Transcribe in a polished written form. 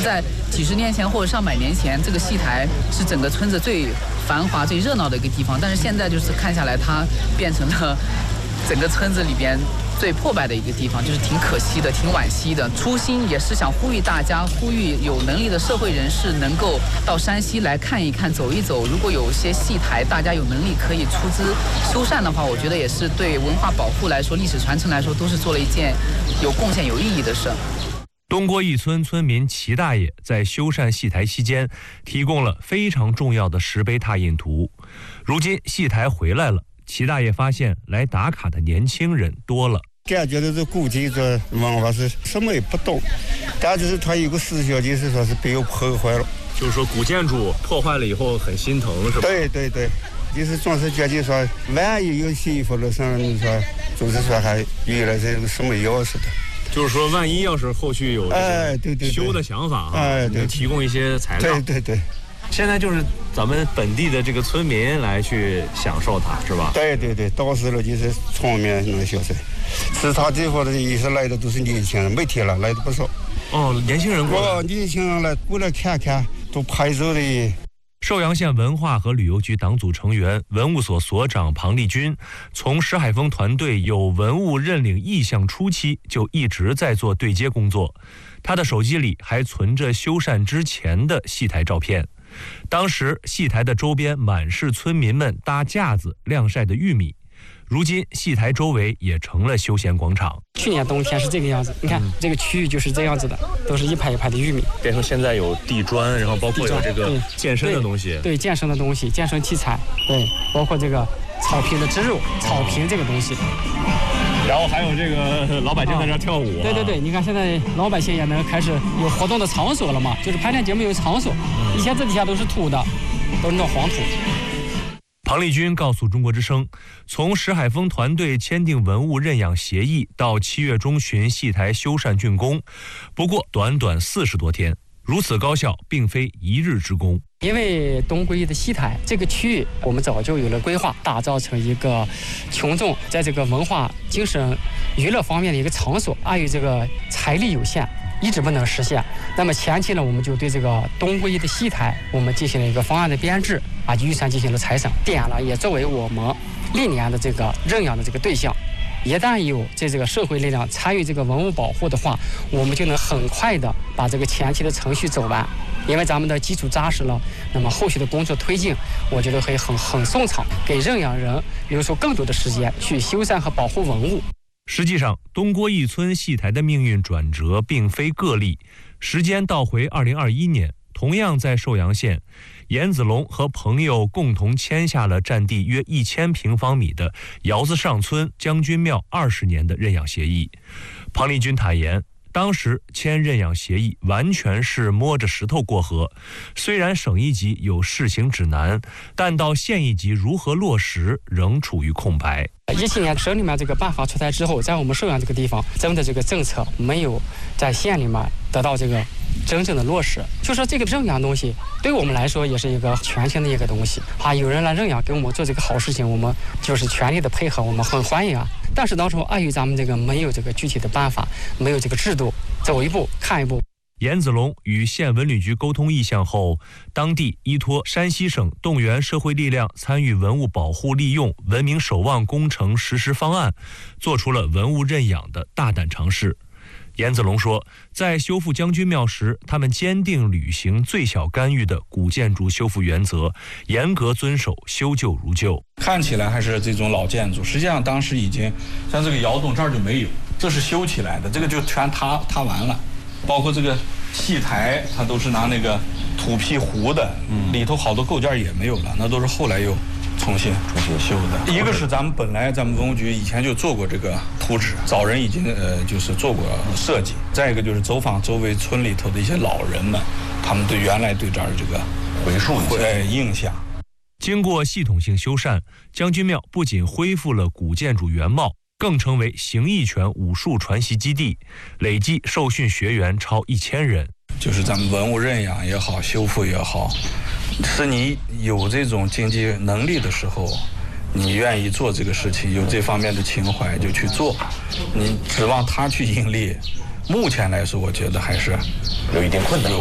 能在几十年前或者上百年前，这个戏台是整个村子最繁华、最热闹的一个地方，但是现在就是看下来，它变成了整个村子里边最破败的一个地方，就是挺可惜的，挺惋惜的。初心也是想呼吁大家，呼吁有能力的社会人士能够到山西来看一看、走一走。如果有些戏台大家有能力可以出资修缮的话，我觉得也是对文化保护来说、历史传承来说，都是做了一件有贡献、有意义的事。 东郭一村村民齐大爷在修缮戏台期间，提供了非常重要的石碑拓印图。如今戏台回来了，齐大爷发现来打卡的年轻人多了。 感觉到这古建筑文化是什么也不懂，但就是他有个思想，就是说是被我破坏了。 就是说古建筑破坏了以后很心疼，是吧？ 对对对，就是总是觉得说，万一有幸福了上，你说就是说还原来这个什么样似的。 就是说，万一要是后续有对修的想法对， 提供一些材料。 对。 现在就是咱们本地的这个村民来去享受它，是吧？ 对，到时了就是村民能享受。其他地方的也是来的都是年轻人，每天来的不少。 哦，年轻人过来。 年轻人来过来看看，都拍照的。 寿阳县文化和旅游局党组成员、文物所所长庞立军，从石海峰团队有文物认领意向初期就一直在做对接工作。他的手机里还存着修缮之前的戏台照片。当时戏台的周边满是村民们搭架子晾晒的玉米，如今戏台周围也成了休闲广场。 去年冬天是这个样子，你看这个区域就是这样子的，都是一排一排的玉米， 变成现在有地砖，然后包括有这个健身的东西， 对健身的东西、健身器材，对，包括这个草坪的植入、草坪这个东西。 然后还有这个老百姓在这跳舞。 对，你看现在老百姓也能开始有活动的场所了嘛，就是排练节目有场所。以前这底下都是土的，都是那种黄土。 庞立军告诉中国之声，从石海峰团队签订文物认养协议到7月中旬戏台修缮竣工，不过短短40多天，如此高效并非一日之功。 因为东归的戏台这个区域，我们早就有了规划，打造成一个群众在这个文化、精神、娱乐方面的一个场所。碍于这个财力有限，一直不能实现。那么前期呢，我们就对这个东归的戏台，我们进行了一个方案的编制，预算进行了裁省，点了也作为我们历年的这个认养的这个对象。一旦有这个社会力量参与这个文物保护的话，我们就能很快的把这个前期的程序走完。因为咱们的基础扎实了，那么后续的工作推进，我觉得会很顺畅，给认养人留出更多的时间去修缮和保护文物。 实际上，东郭一村戏台的命运转折并非个例。时间倒回2021年，同样在寿阳县，严子龙和朋友共同签下了占地约1000平方米的窑子上村将军庙20年的认养协议。庞立军坦言，当时签认养协议完全是摸着石头过河，虽然省一级有试行指南，但到县一级如何落实仍处于空白。 17年省里面这个办法出台之后，在我们寿阳这个地方，咱们的这个政策没有在县里面得到这个真正的落实。就说这个认养东西对我们来说也是一个全新的一个东西有人来认养给我们做这个好事情，我们就是全力的配合，我们很欢迎但是当初碍于咱们这个没有这个具体的办法，没有这个制度，走一步看一步。 严子龙与县文旅局沟通意向后，当地依托山西省动员社会力量参与文物保护利用文明守望工程实施方案，做出了文物认养的大胆尝试。严子龙说，在修复将军庙时，他们坚定履行最小干预的古建筑修复原则，严格遵守修旧如旧。 看起来还是这种老建筑，实际上当时已经像这个窑洞这儿就没有，这是修起来的，这个就全塌完了。包括这个戏台，它都是拿那个土坯糊的，里头好多构件也没有了，那都是后来又重新修的。一个是咱们文物局以前就做过这个图纸，早人已经就是做过设计。再一个就是走访周围村里头的一些老人们，他们对原来对这儿这个回溯印象。 经过系统性修缮，将军庙不仅恢复了古建筑原貌，更成为形意拳武术传习基地，累计受训学员超1000人。 就是咱们文物认养也好，修复也好，是你有这种经济能力的时候，你愿意做这个事情，有这方面的情怀就去做。你指望他去盈利，目前来说，我觉得还是有一定困难。